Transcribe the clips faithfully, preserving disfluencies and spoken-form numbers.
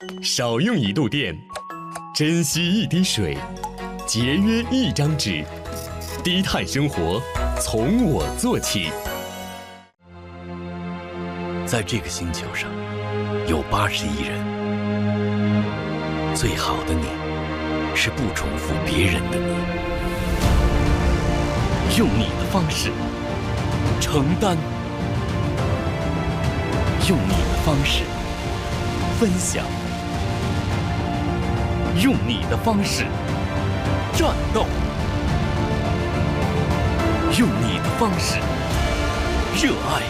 少用一度电，珍惜一滴水，节约一张纸，低碳生活从我做起。 在这个星球上，有八十亿人，最好的你，是不重复别人的你，用你的方式承担，用你的方式分享，用你的方式战斗，用你的方式热爱，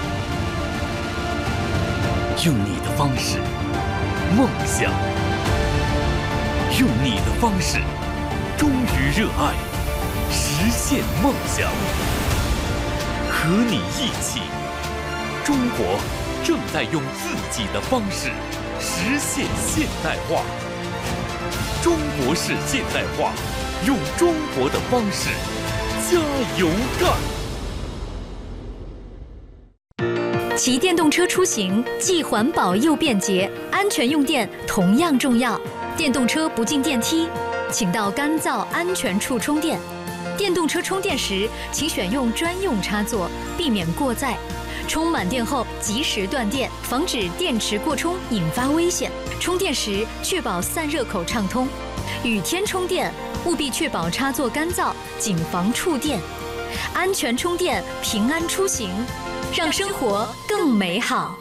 用你的方式梦想，用你的方式忠于热爱，实现梦想。和你一起，中国正在用自己的方式实现现代化。中国式现代化，用中国的方式加油干！ 骑电动车出行既环保又便捷，安全用电同样重要。电动车不进电梯，请到干燥安全处充电。电动车充电时，请选用专用插座，避免过载。充满电后及时断电，防止电池过充引发危险。充电时确保散热口畅通。雨天充电务必确保插座干燥，谨防触电。安全充电，平安出行，让生活更美好。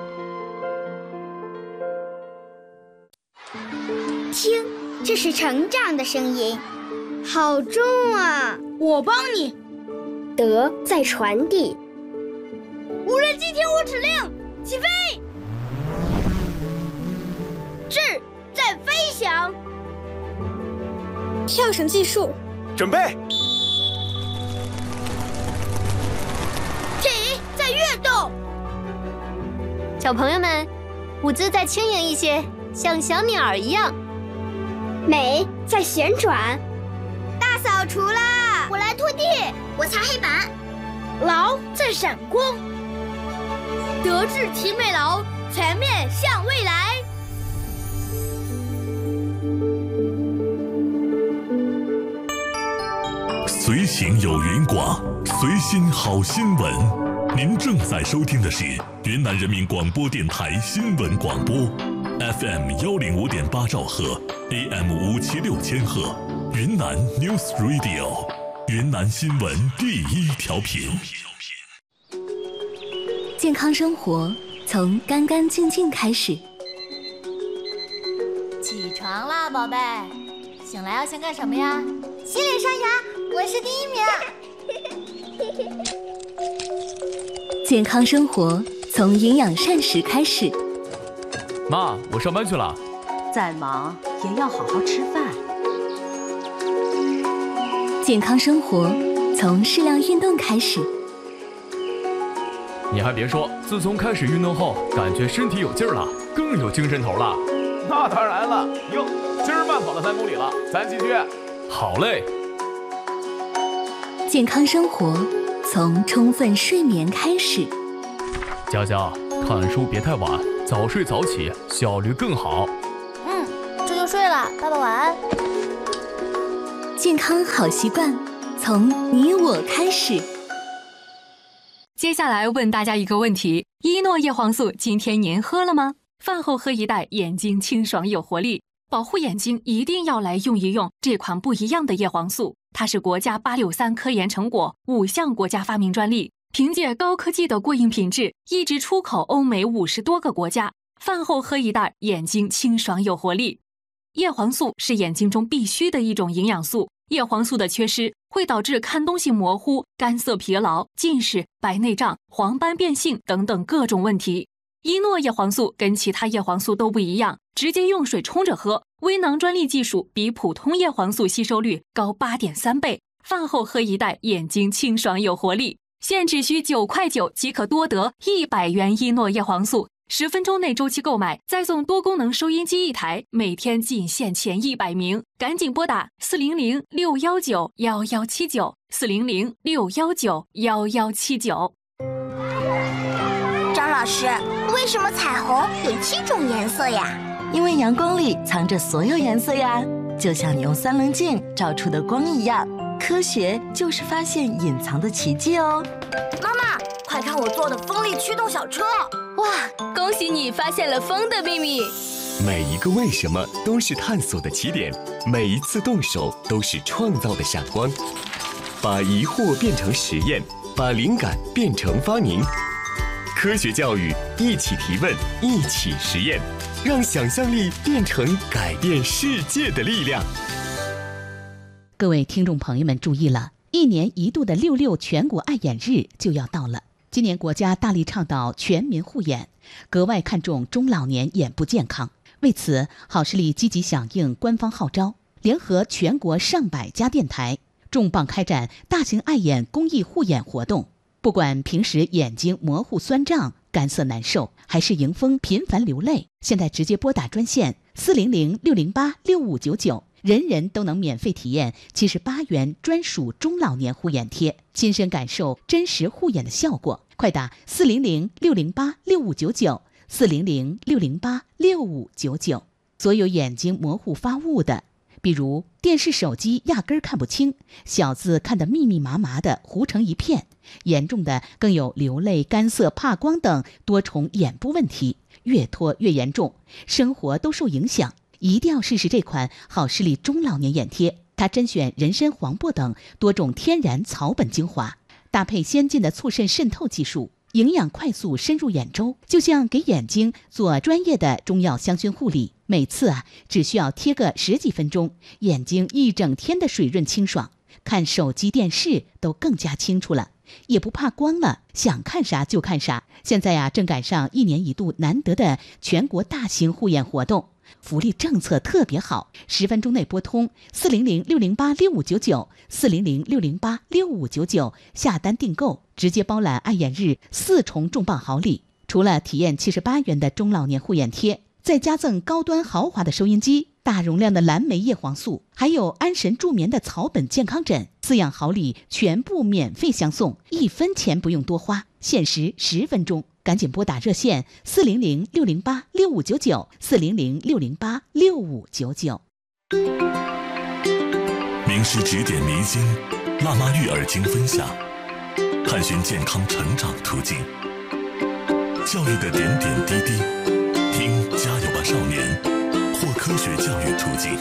听，这是成长的声音，好重啊！ 我帮你。 德在传递。 无人机听我指令，起飞！智在飞翔。 跳绳技术， 准备。 体在跃动。 小朋友们，舞姿再轻盈一些，像小鸟儿一样。 美在旋转。 大扫除啦！ 我来拖地，我擦黑板。 劳在闪光。德智体美劳，全面向未来。 随行有云广，随心好新闻。您正在收听的是云南人民广播电台新闻广播 ，F M 幺零五点八兆赫 ，A M 五七六千赫，云南 News Radio， 云南新闻第一调频。 健康生活从干干净净开始。 起床啦，宝贝！醒来要先干什么呀？洗脸刷牙，我是第一名。 健康生活从营养膳食开始。 妈，我上班去了。 再忙也要好好吃饭。 健康生活从适量运动开始。 你还别说，自从开始运动后，感觉身体有劲儿了，更有精神头了。 那当然了，哟，今儿慢跑了三公里了，咱继续。 好嘞。 健康生活从充分睡眠开始。 佳佳，看书别太晚，早睡早起，效率更好。 嗯，这就睡了，爸爸晚安。 健康好习惯从你我开始。 接下来问大家一个问题：依诺叶黄素今天您喝了吗？饭后喝一袋，眼睛清爽有活力。保护眼睛一定要来用一用这款不一样的叶黄素，它是国家八六三科研成果，五项国家发明专利，凭借高科技的过硬品质，一直出口欧美五十多个国家。饭后喝一袋，眼睛清爽有活力。叶黄素是眼睛中必须的一种营养素，叶黄素的缺失会导致看东西模糊、干涩疲劳、近视、白内障、黄斑变性等等各种问题。依诺叶黄素跟其他叶黄素都不一样，直接用水冲着喝，微囊专利技术比普通叶黄素吸收率高 八点三 倍。饭后喝一袋，眼睛清爽有活力。现只需九块九即可多得一百元依诺叶黄素，十分钟内周期购买，再送多功能收音机一台，每天仅限前一百名，赶紧拨打四零零六一九一一七九 四零零六一九一一七九。 张老师，为什么彩虹有七种颜色呀？ 因为阳光里藏着所有颜色呀，就像你用三棱镜照出的光一样。科学就是发现隐藏的奇迹哦。 妈妈，快看我做的风力驱动小车！ 哇，恭喜你发现了风的秘密。 每一个为什么都是探索的起点，每一次动手都是创造的闪光。把疑惑变成实验，把灵感变成发明。科学教育，一起提问，一起实验，让想象力变成改变世界的力量。 各位听众朋友们注意了，一年一度的六六全国爱眼日就要到了。今年国家大力倡导全民护眼，格外看重中老年眼部健康。为此，好视力积极响应官方号召，联合全国上百家电台，重磅开展大型爱眼公益护眼活动。不管平时眼睛模糊酸胀、干涩难受，还是迎风频繁流泪，现在直接拨打专线四零零六零八六五九九，人人都能免费体验七十八元专属中老年护眼贴，亲身感受真实护眼的效果。快打四零零六零八六五九九，四零零六零八六五九九。所有眼睛模糊发雾的，比如电视、手机压根儿看不清，小字看得密密麻麻的糊成一片，严重的更有流泪、干涩、怕光等多重眼部问题，越拖越严重，生活都受影响。一定要试试这款好视力中老年眼贴，它甄选人参、黄柏等多种天然草本精华，搭配先进的促渗渗透技术，营养快速深入眼周，就像给眼睛做专业的中药香薰护理。每次啊，只需要贴个十几分钟，眼睛一整天的水润清爽，看手机电视都更加清楚了，也不怕光了，想看啥就看啥。现在呀、啊，正赶上一年一度难得的全国大型护眼活动，福利政策特别好，十分钟内拨通四零零六零八六五九九，四零零六零八六五九九下单订购，直接包揽爱眼日四重重磅好礼。除了体验七十八元的中老年护眼贴，再加赠高端豪华的收音机、大容量的蓝莓叶黄素，还有安神助眠的草本健康枕，四样好礼全部免费相送，一分钱不用多花，限时十分钟。赶紧拨打热线四零零六零八六五九九，四零零六零八六五九九。 名师指点迷津，辣妈育儿经分享，探寻健康成长途径，教育的点点滴滴，听加油吧少年，或科学教育途径。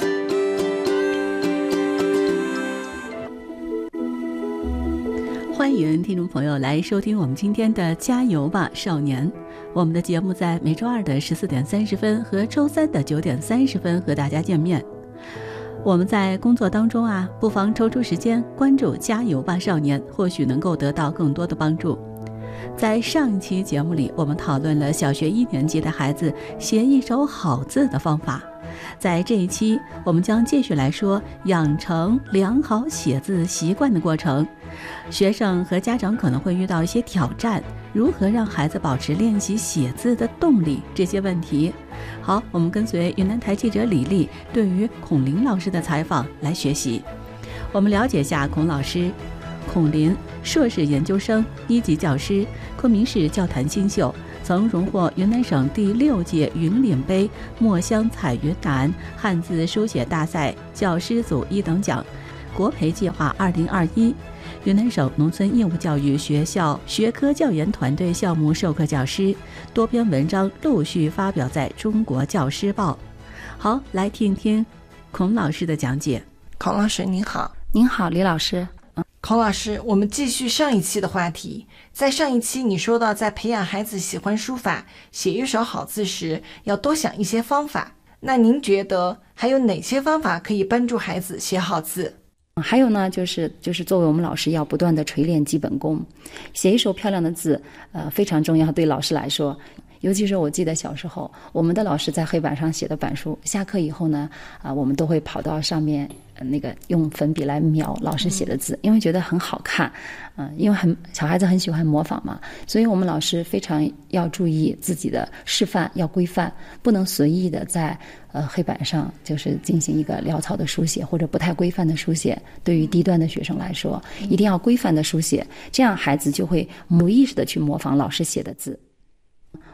欢迎听众朋友来收听我们今天的加油吧少年。我们的节目在每周二的十四点三十分和周三的九点三十分和大家见面。我们在工作当中啊，不妨抽出时间关注加油吧少年，或许能够得到更多的帮助。在上一期节目里，我们讨论了小学一年级的孩子写一手好字的方法。在这一期，我们将继续来说养成良好写字习惯的过程。学生和家长可能会遇到一些挑战，如何让孩子保持练习写字的动力，这些问题。好，我们跟随云南台记者李丽对于孔林老师的采访来学习。我们了解一下孔老师。孔林，硕士研究生，一级教师，昆明市教坛新秀，曾荣获云南省第六届云岭杯墨香彩云南汉字书写大赛教师组一等奖，国培计划二零二一，云南省农村义务教育学校学科教研团队项目授课教师，多篇文章陆续发表在中国教师报。好，来听听孔老师的讲解。 孔老师您好。 您好，李老师。 孔老师，我们继续上一期的话题。在上一期你说到，在培养孩子喜欢书法、写一手好字时，要多想一些方法。那您觉得还有哪些方法可以帮助孩子写好字？ 还有呢，就是就是作为我们老师要不断的锤炼基本功，写一手漂亮的字，呃，非常重要。对老师来说，尤其是我记得小时候，我们的老师在黑板上写的板书，下课以后呢，啊、呃，我们都会跑到上面。那个用粉笔来描老师写的字，因为觉得很好看，嗯、呃，因为很小孩子很喜欢模仿嘛，所以我们老师非常要注意自己的示范要规范，不能随意的在呃黑板上就是进行一个潦草的书写或者不太规范的书写。对于低端的学生来说，一定要规范的书写，这样孩子就会无意识的去模仿老师写的字。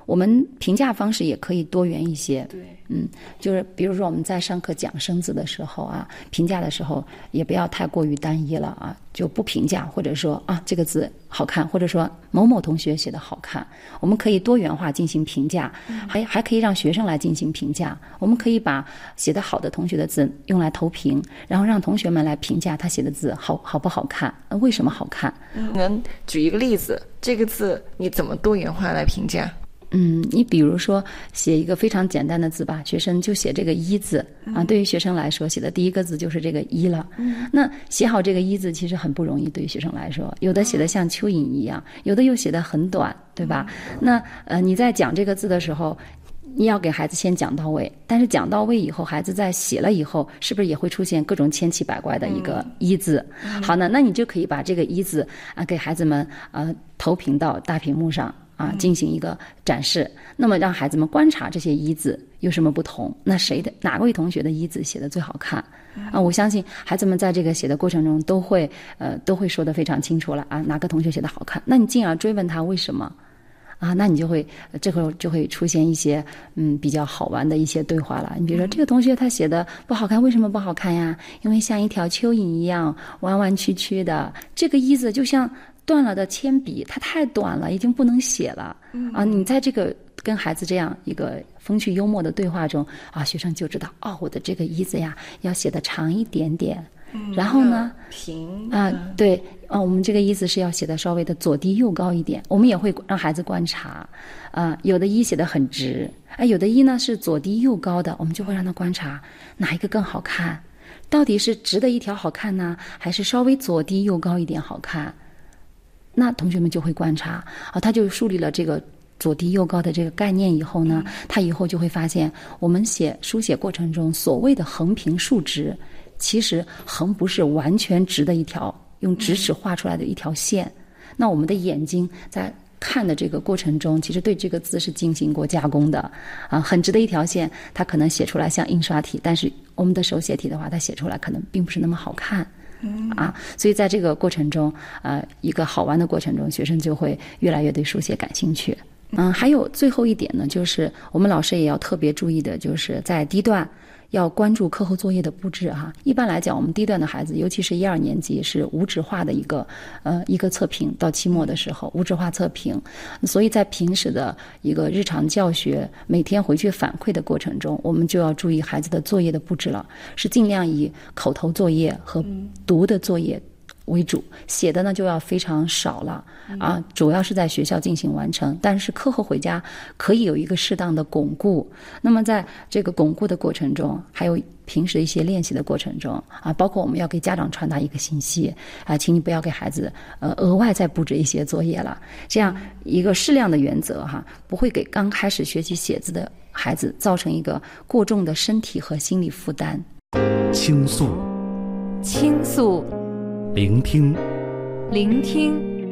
我们评价方式也可以多元一些。 对， 嗯，就是比如说我们在上课讲生字的时候啊，评价的时候也不要太过于单一了啊，就不评价，或者说啊这个字好看，或者说某某同学写的好看，我们可以多元化进行评价，还还可以让学生来进行评价。我们可以把写得好的同学的字用来投屏，然后让同学们来评价他写的字好好不好看，为什么好看。 能举一个例子，这个字你怎么多元化来评价？ 嗯，你比如说写一个非常简单的字吧，学生就写这个一字啊。对于学生来说，写的第一个字就是这个一了。嗯，那写好这个一字其实很不容易，对于学生来说，有的写的像蚯蚓一样，有的又写的很短，对吧？那呃，你在讲这个字的时候，你要给孩子先讲到位，但是讲到位以后，孩子在写了以后，是不是也会出现各种千奇百怪的一个一字？嗯、好呢，那你就可以把这个一字啊给孩子们呃投屏到大屏幕上。啊，进行一个展示，那么让孩子们观察这些一字有什么不同？那谁的哪位同学的一字写得最好看？啊，我相信孩子们在这个写的过程中都会呃都会说得非常清楚了啊，哪个同学写得好看？那你进而追问他为什么？啊，那你就会这会就会出现一些嗯比较好玩的一些对话了。你比如说这个同学他写的不好看，为什么不好看呀？因为像一条蚯蚓一样弯弯曲曲的，这个一字就像断了的铅笔，它太短了，已经不能写了。嗯、啊，你在这个跟孩子这样一个风趣幽默的对话中啊，学生就知道哦，我的这个一字呀要写得长一点点。嗯、然后呢， 平啊，对啊，我们这个一字是要写的稍微的左低右高一点。我们也会让孩子观察，啊，有的一写得很直，哎，有的一呢是左低右高的，我们就会让他观察哪一个更好看，到底是直的一条好看呢，还是稍微左低右高一点好看？那同学们就会观察啊，他就树立了这个左低右高的这个概念以后呢，他以后就会发现，我们写书写过程中所谓的横平竖直，其实横不是完全直的一条用直尺画出来的一条线。那我们的眼睛在看的这个过程中，其实对这个字是进行过加工的啊，很直的一条线，它可能写出来像印刷体，但是我们的手写体的话，它写出来可能并不是那么好看。啊，所以在这个过程中，呃，一个好玩的过程中，学生就会越来越对书写感兴趣。嗯，还有最后一点呢，就是我们老师也要特别注意的，就是在低段要关注课后作业的布置哈。一般来讲，我们低段的孩子，尤其是一二年级，是无纸化的一个呃一个测评，到期末的时候无纸化测评，所以在平时的一个日常教学，每天回去反馈的过程中，我们就要注意孩子的作业的布置了，是尽量以口头作业和读的作业为主，写的呢就要非常少了啊，主要是在学校进行完成，但是课后回家可以有一个适当的巩固。那么在这个巩固的过程中，还有平时一些练习的过程中啊，包括我们要给家长传达一个信息啊，请你不要给孩子呃额外再布置一些作业了，这样一个适量的原则哈，不会给刚开始学习写字的孩子造成一个过重的身体和心理负担。 倾诉， 倾诉。 聆听， 聆听，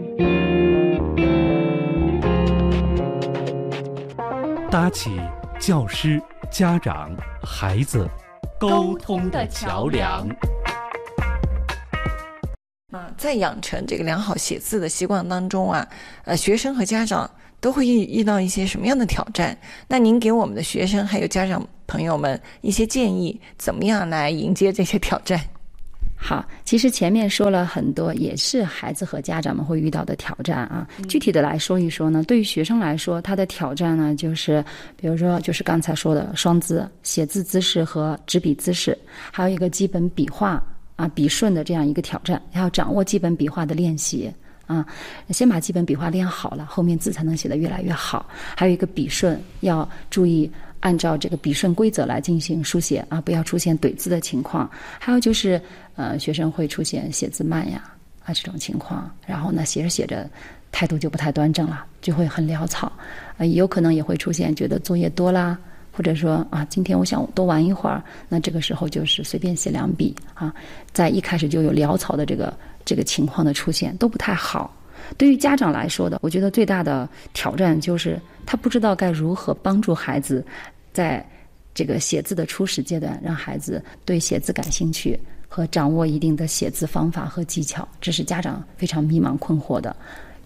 搭起教师、家长、孩子沟通的桥梁。 啊，在养成这个良好写字的习惯当中啊，呃，学生和家长都会遇遇到一些什么样的挑战？那您给我们的学生还有家长朋友们一些建议，怎么样来迎接这些挑战？ 好，其实前面说了很多，也是孩子和家长们会遇到的挑战啊。具体的来说一说呢，对于学生来说，他的挑战呢，就是比如说，就是刚才说的双字写字姿势和执笔姿势，还有一个基本笔画啊、笔顺的这样一个挑战，要掌握基本笔画的练习啊。先把基本笔画练好了，后面字才能写得越来越好。还有一个笔顺，要注意按照这个笔顺规则来进行书写啊，不要出现怼字的情况。还有就是呃，学生会出现写字慢呀啊这种情况，然后呢写着写着态度就不太端正了，就会很潦草，呃，有可能也会出现觉得作业多啦，或者说啊今天我想多玩一会儿，那这个时候就是随便写两笔啊，在一开始就有潦草的这个这个情况的出现，都不太好。对于家长来说的，我觉得最大的挑战就是他不知道该如何帮助孩子在这个写字的初始阶段，让孩子对写字感兴趣和掌握一定的写字方法和技巧，这是家长非常迷茫困惑的。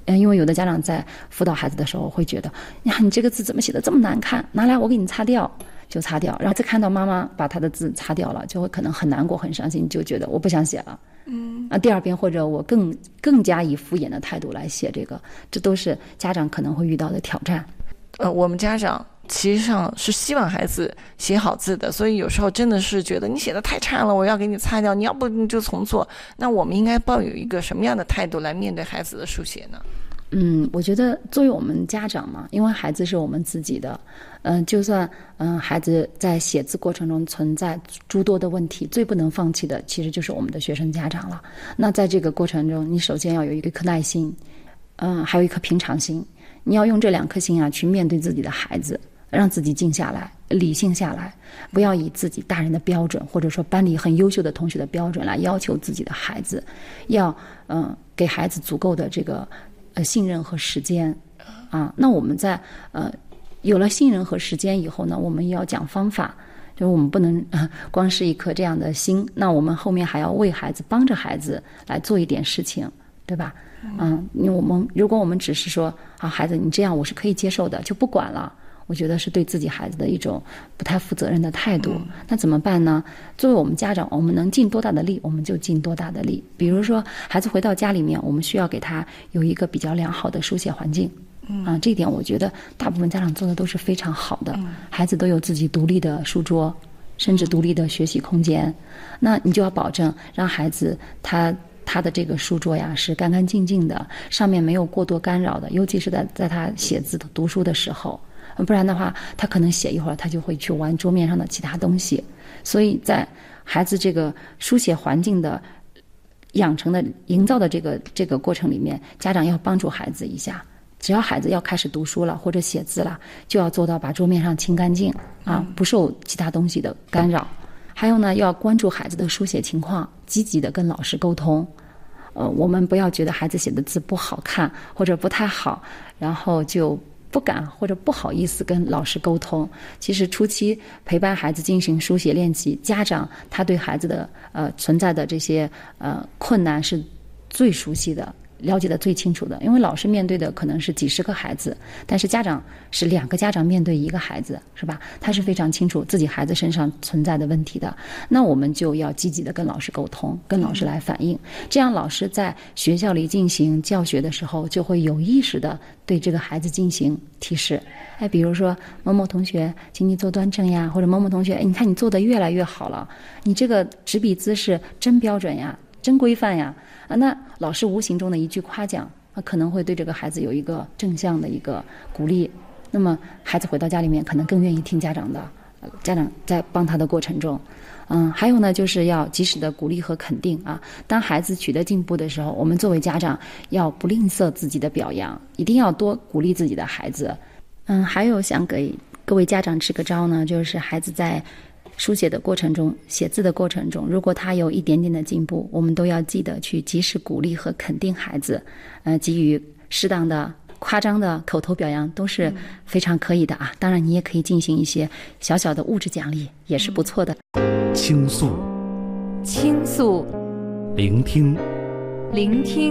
因为有的家长在辅导孩子的时候会觉得，呀，你这个字怎么写的这么难看，拿来我给你擦掉，就擦掉，然后再看到妈妈把他的字擦掉了，就会可能很难过很伤心，就觉得我不想写了。嗯，啊，第二遍或者我更更加以敷衍的态度来写这个，这都是家长可能会遇到的挑战。 呃，我们家长其实上是希望孩子写好字的，所以有时候真的是觉得你写的太差了，我要给你擦掉，你要不你就重做。那我们应该抱有一个什么样的态度来面对孩子的书写呢？ 嗯，我觉得作为我们家长嘛，因为孩子是我们自己的，嗯、呃，就算嗯、呃、孩子在写字过程中存在诸多的问题，最不能放弃的其实就是我们的学生家长了。那在这个过程中，你首先要有一颗耐心，嗯、呃，还有一颗平常心，你要用这两颗心啊去面对自己的孩子，让自己静下来，理性下来，不要以自己大人的标准，或者说班里很优秀的同学的标准来要求自己的孩子，要嗯、呃、给孩子足够的这个。呃，信任和时间，啊，那我们在呃有了信任和时间以后呢，我们也要讲方法，就是我们不能、呃、光是一颗这样的心，那我们后面还要为孩子帮着孩子来做一点事情，对吧？嗯，因为我们如果我们只是说啊，孩子你这样我是可以接受的，就不管了。我觉得是对自己孩子的一种不太负责任的态度。嗯、那怎么办呢？作为我们家长，我们能尽多大的力，我们就尽多大的力。比如说，孩子回到家里面，我们需要给他有一个比较良好的书写环境。嗯、啊，这一点我觉得大部分家长做的都是非常好的。嗯、孩子都有自己独立的书桌，甚至独立的学习空间。那你就要保证让孩子他。他的这个书桌呀是干干净净的，上面没有过多干扰的，尤其是在在他写字读书的时候。不然的话他可能写一会儿他就会去玩桌面上的其他东西，所以在孩子这个书写环境的养成的营造的这个这个过程里面，家长要帮助孩子一下，只要孩子要开始读书了或者写字了，就要做到把桌面上清干净啊，不受其他东西的干扰。还有呢，要关注孩子的书写情况，积极的跟老师沟通。呃，我们不要觉得孩子写的字不好看或者不太好，然后就不敢或者不好意思跟老师沟通。其实初期陪伴孩子进行书写练习，家长他对孩子的呃存在的这些呃困难是最熟悉的，了解的最清楚的。因为老师面对的可能是几十个孩子，但是家长是两个家长面对一个孩子，是吧？他是非常清楚自己孩子身上存在的问题的。那我们就要积极的跟老师沟通，跟老师来反映，这样老师在学校里进行教学的时候，就会有意识的对这个孩子进行提示。哎，比如说某某同学，请你坐端正呀，或者某某同学，哎，你看你做的越来越好了，你这个执笔姿势真标准呀，真规范呀。啊，那老师无形中的一句夸奖，啊，可能会对这个孩子有一个正向的一个鼓励。那么孩子回到家里面，可能更愿意听家长的。呃、家长在帮他的过程中，嗯，还有呢，就是要及时的鼓励和肯定啊。当孩子取得进步的时候，我们作为家长要不吝啬自己的表扬，一定要多鼓励自己的孩子。嗯，还有想给各位家长支个招呢，就是孩子在书写的过程中，写字的过程中，如果他有一点点的进步，我们都要记得去及时鼓励和肯定孩子，呃，给予适当的夸张的口头表扬都是非常可以的啊。当然你也可以进行一些小小的物质奖励，也是不错的。 倾诉， 倾诉， 聆听， 聆听，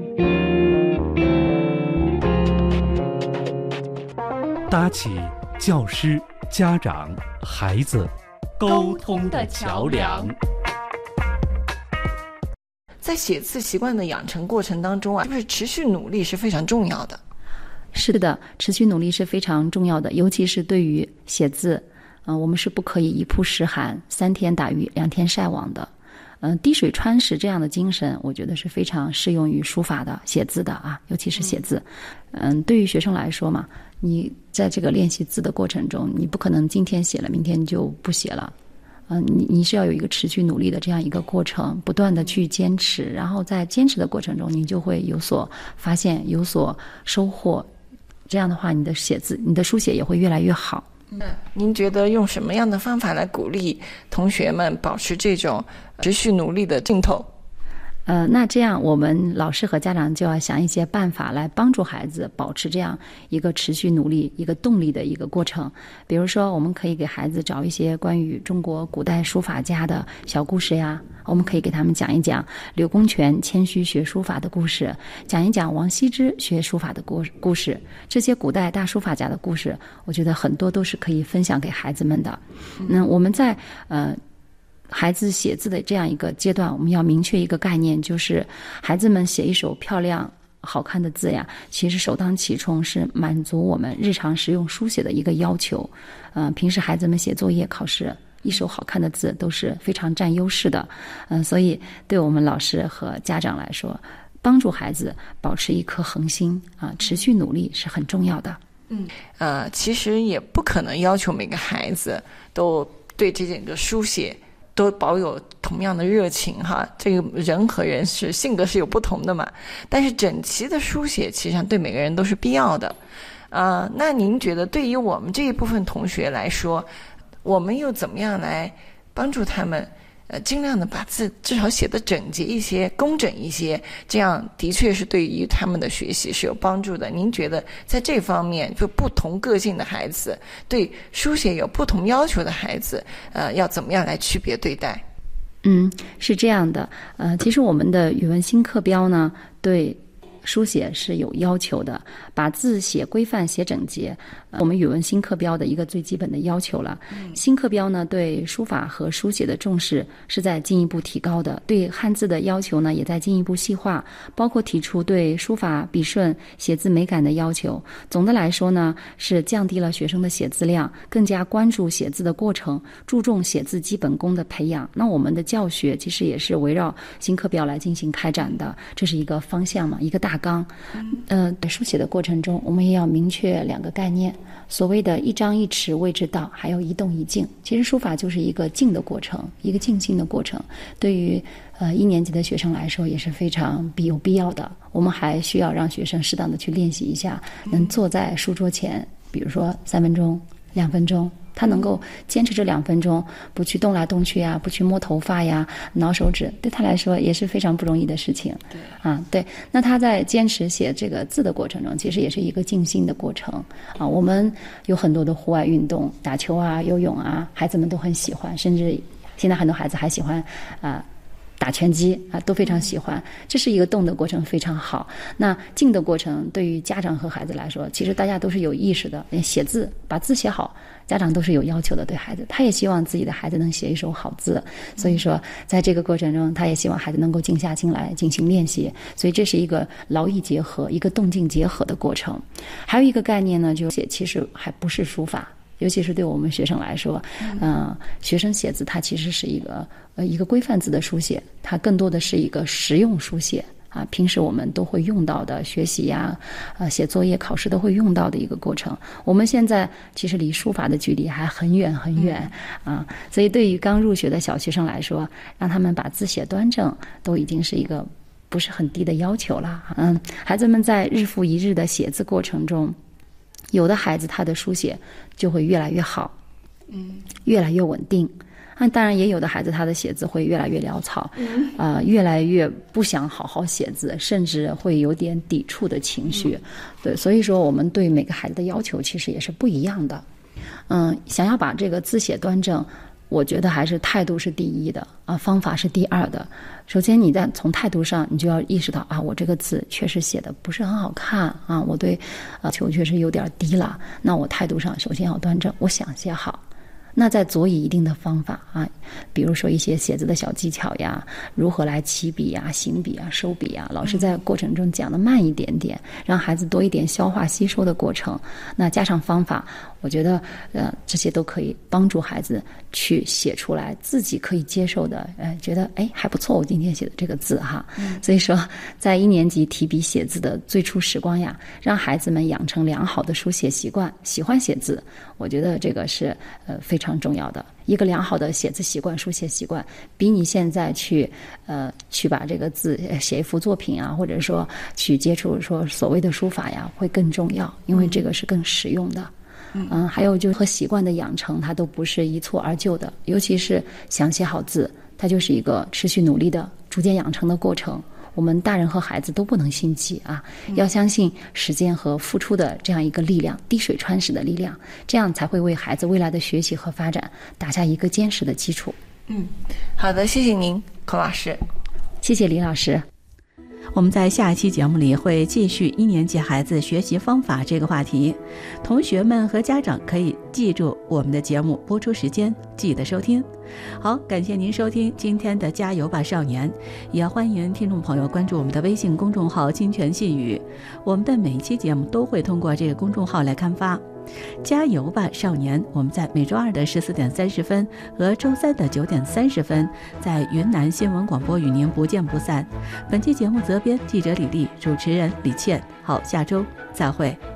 搭起教师、家长、孩子沟通的桥梁。 在写字习惯的养成过程当中啊，是不是持续努力是非常重要的？ 是的，持续努力是非常重要的，尤其是对于写字，嗯、呃，我们是不可以一曝十寒，三天打鱼两天晒网的。嗯、呃，滴水穿石这样的精神，我觉得是非常适用于书法的、写字的啊，尤其是写字。嗯，对于学生来说嘛，你在这个练习字的过程中，你不可能今天写了，明天就不写了。嗯、呃，你你是要有一个持续努力的这样一个过程，不断的去坚持，然后在坚持的过程中，你就会有所发现，有所收获。这样的话，你的写字、你的书写也会越来越好。 嗯，您觉得用什么样的方法来鼓励同学们保持这种持续努力的劲头？ 呃，那这样我们老师和家长就要想一些办法来帮助孩子保持这样一个持续努力、一个动力的一个过程。比如说，我们可以给孩子找一些关于中国古代书法家的小故事呀，我们可以给他们讲一讲柳公权谦虚学书法的故事，讲一讲王羲之学书法的故故事。这些古代大书法家的故事，我觉得很多都是可以分享给孩子们的。那我们在呃。孩子写字的这样一个阶段，我们要明确一个概念，就是孩子们写一手漂亮好看的字呀，其实首当其冲是满足我们日常实用书写的一个要求。呃，平时孩子们写作业考试一手好看的字都是非常占优势的。嗯、呃，所以对我们老师和家长来说，帮助孩子保持一颗恒心啊、呃，持续努力是很重要的。 嗯，呃，其实也不可能要求每个孩子都对这整个书写都保有同样的热情哈，这个人和人是性格是有不同的嘛。但是整齐的书写其实上对每个人都是必要的。呃，那您觉得对于我们这一部分同学来说，我们又怎么样来帮助他们呃，尽量的把字至少写得整洁一些、工整一些，这样的确是对于他们的学习是有帮助的。您觉得在这方面，就不同个性的孩子，对书写有不同要求的孩子，呃，要怎么样来区别对待？ 嗯，是这样的。呃，其实我们的语文新课标呢，对书写是有要求的，把字写规范、写整洁，呃、我们语文新课标的一个最基本的要求了。嗯、新课标呢，对书法和书写的重视是在进一步提高的，对汉字的要求呢，也在进一步细化，包括提出对书法笔顺、写字美感的要求。总的来说呢，是降低了学生的写字量，更加关注写字的过程，注重写字基本功的培养。那我们的教学其实也是围绕新课标来进行开展的，这是一个方向嘛，一个大纲。呃，在书写的过程中，我们也要明确两个概念，所谓的一张一弛谓之道，还有一动一静。其实书法就是一个静的过程，一个静心的过程。对于呃一年级的学生来说也是非常必有必要的。我们还需要让学生适当的去练习一下，能坐在书桌前，比如说三分钟、两分钟。他能够坚持这两分钟，不去动来动去呀，不去摸头发呀、挠手指，对他来说也是非常不容易的事情。对啊，对。那他在坚持写这个字的过程中，其实也是一个静心的过程啊。我们有很多的户外运动，打球啊、游泳啊，孩子们都很喜欢，甚至现在很多孩子还喜欢啊。打拳击啊，都非常喜欢。这是一个动的过程，非常好。那静的过程，对于家长和孩子来说，其实大家都是有意识的。写字，把字写好，家长都是有要求的，对孩子，他也希望自己的孩子能写一手好字。所以说，在这个过程中，他也希望孩子能够静下心来进行练习。所以这是一个劳逸结合、一个动静结合的过程。还有一个概念呢，就写其实还不是书法。尤其是对我们学生来说，嗯、呃，学生写字它其实是一个呃一个规范字的书写，它更多的是一个实用书写啊，平时我们都会用到的，学习呀、呃写作业、考试都会用到的一个过程。我们现在其实离书法的距离还很远很远、嗯、啊，所以对于刚入学的小学生来说，让他们把字写端正，都已经是一个不是很低的要求了。嗯，孩子们在日复一日的写字过程中，有的孩子他的书写就会越来越好，嗯，越来越稳定。啊，当然也有的孩子他的写字会越来越潦草，嗯，啊、呃，越来越不想好好写字，甚至会有点抵触的情绪。嗯、对，所以说我们对每个孩子的要求其实也是不一样的。嗯，想要把这个字写端正，我觉得还是态度是第一的啊，方法是第二的。首先你在从态度上，你就要意识到啊，我这个字确实写的不是很好看啊，我对呃求确实有点低了。那我态度上首先要端正，我想写好。那再佐以一定的方法啊，比如说一些写字的小技巧呀，如何来起笔呀、行笔啊、收笔啊，老师在过程中讲的慢一点点，让孩子多一点消化吸收的过程。那加上方法，我觉得呃这些都可以帮助孩子去写出来自己可以接受的，呃觉得哎还不错，我今天写的这个字哈。嗯、所以说，在一年级提笔写字的最初时光呀，让孩子们养成良好的书写习惯，喜欢写字，我觉得这个是呃非常。非常重要的一个良好的写字习惯、书写习惯，比你现在去呃去把这个字写一幅作品啊，或者说去接触说所谓的书法呀，会更重要，因为这个是更实用的。嗯，呃、还有就是和习惯的养成，它都不是一蹴而就的，尤其是想写好字， 它就是一个持续努力的、逐渐养成的过程。我们大人和孩子都不能心急啊，要相信时间和付出的这样一个力量，滴水穿石的力量，这样才会为孩子未来的学习和发展打下一个坚实的基础。 嗯，好的，谢谢您，孔老师。 谢谢李老师。 我们在下一期节目里会继续一年级孩子学习方法这个话题，同学们和家长可以记住我们的节目播出时间，记得收听。好，感谢您收听今天的加油吧少年，也欢迎听众朋友关注我们的微信公众号清泉细语，我们的每一期节目都会通过这个公众号来刊发。加油吧少年，我们在每周二的十四点三十分和周三的九点三十分在云南新闻广播与您不见不散。本期节目责编记者李丽，主持人李倩。好，下周再会。